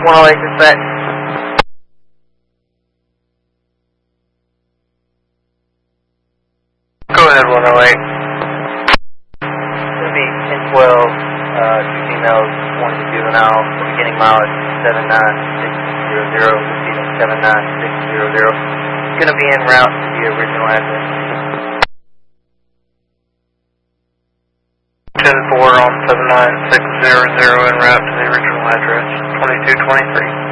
108 dispatch. Go ahead, 108. It's going to be 1012, two females, one juvenile, the beginning mileage 79600, receiving 79600. It's going to be en route to the original address. 10-4 on 79600 en route to the original address, 2223.